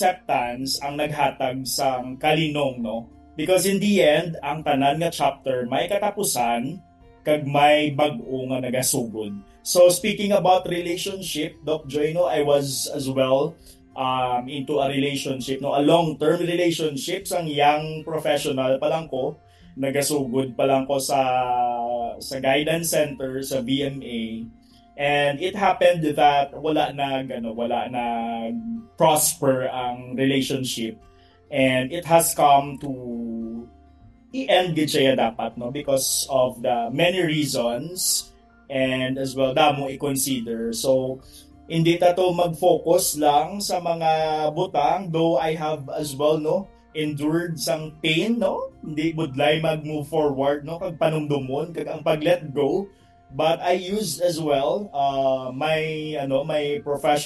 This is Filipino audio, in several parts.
acceptance ang naghatag sa kalinong, no? Because in the end, ang tanan nga chapter may katapusan kag may bag-o nga nagasugod. So speaking about relationship, Doc Joy, no, I was as well into a relationship, no, a long-term relationship sang young professional pa lang ko. Nagasugod pa lang ko sa guidance center sa VMA. And it happened that wala na prosper ang relationship, and it has come to i-end gid siya dapat, no, because of the many reasons, and as well damo i-consider. So hindi ta to mag-focus lang sa mga butang, though I have as well, no, endured sang pain, no, hindi budlay mag-move forward, no, kag panumdumon kag ang pag-let go. But I used as well my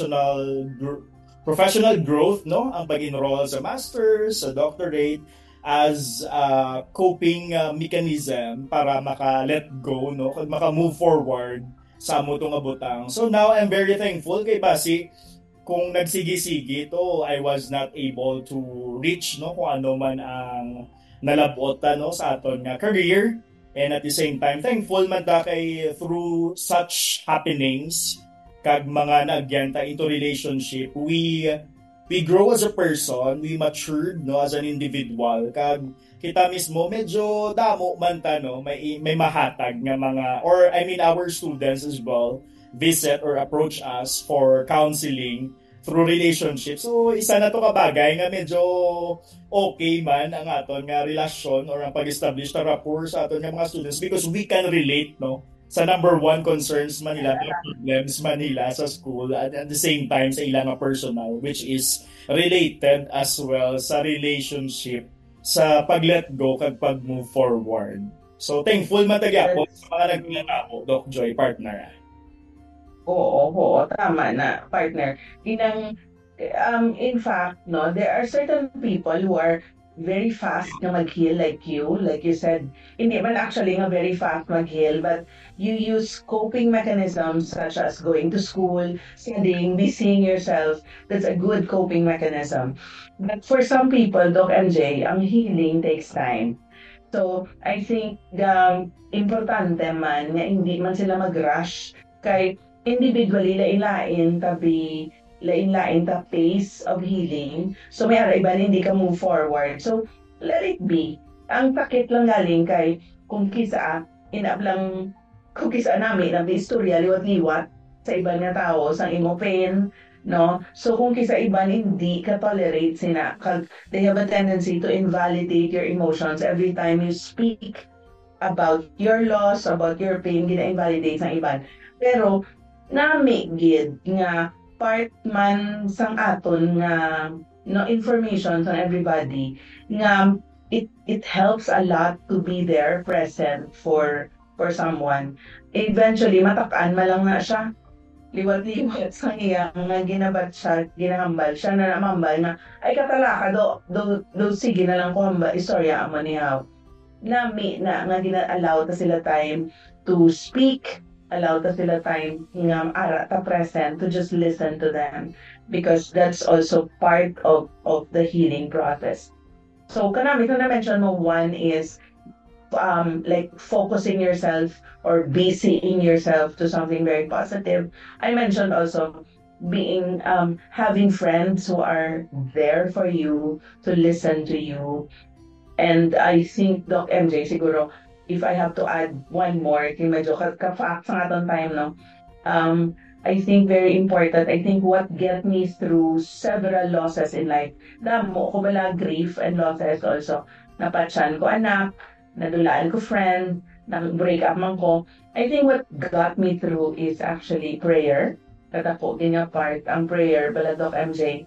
professional growth, no, ang pag-enroll sa masters, sa doctorate, as a coping mechanism para maka-let go, no, kag maka-move forward sa amo tong abutang. So now I'm very thankful kay Basi kung nagsigi-sigi to, I was not able to reach, no, kung ano man ang nalabot no sa aton nga career. And at the same time, thankful man ta kay through such happenings kag mga nagyanta into relationship, we grow as a person, we matured, no, as an individual. Kag kita mismo medyo damo man ta, no, may mahatag nga mga, or I mean our students as well visit or approach us for counseling through relationships. So isa na to kabagay nga medyo okay man ang aton nga relasyon or ang pag-establish na rapport sa aton nga mga students, because we can relate, no, sa number one concerns man nila, problems man nila sa school, at the same time sa ilang personal, which is related as well sa relationship, sa pag-let go kag pag-move forward. So thankful man po sa mga naglalabo, Doc Joy, partner. Oo, tama na, partner. In fact, no, there are certain people who are very fast na mag-heal like you said. Hindi man actually nga very fast mag-heal, but you use coping mechanisms such as going to school, studying, busying yourself. That's a good coping mechanism. But for some people, Doc MJ, ang healing takes time. So, I think importante man nga hindi man sila mag-rush kay individually lain-lain ta pace of healing. So may ara iba hindi ka move forward. So let it be. Ang takit lang galing kay kung kisa nami na istorya liwat-liwat sa iba nga tao sang imo pain, no? So kung kisa iban hindi ka tolerate sina, they have a tendency to invalidate your emotions every time you speak about your loss, about your pain, gina-invalidate sang iban. Pero nami gid nga part man sang aton nga no information sa everybody nga it helps a lot to be there present for someone. Eventually matak-an man lang na siya, liwat-liwat sang iya nga ginabat siya, ginahambal siya na namambal na ay katalaka do sige na lang ko hamba istorya amo niya. Nami na nga gina-allow ta sila time to speak, allow ta sila time nga ara ta present to just listen to them, because that's also part of the healing process. So kanami na mention mo, one is like focusing yourself or busying yourself to something very positive. I mentioned also being having friends who are there for you to listen to you. And I think Doc MJ siguro, if I have to add one more, kay medyo ka-fact sa atong time, no? I think very important. I think what get me through several losses in life, damo ko bala grief and losses also. Napatsan ko anak, nadulaan ko friend, nag-break up man ko. I think what got me through is actually prayer. Katako din nga part ang prayer, bala Doc MJ.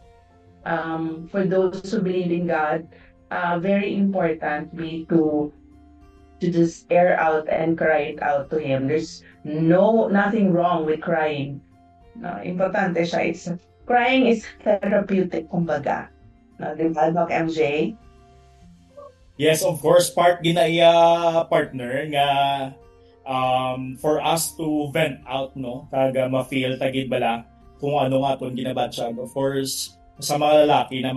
For those who believe in God, very important be to just air out and cry it out to Him. There's nothing wrong with crying. No, importante siya. Crying is therapeutic, kumbaga. No, di ba, Doc MJ? Yes, of course, part ginaya partner nga for us to vent out, no, kaga ma-feel tagid bala kung ano nga aton ginabatsyag. Of course, sa mga lalaki na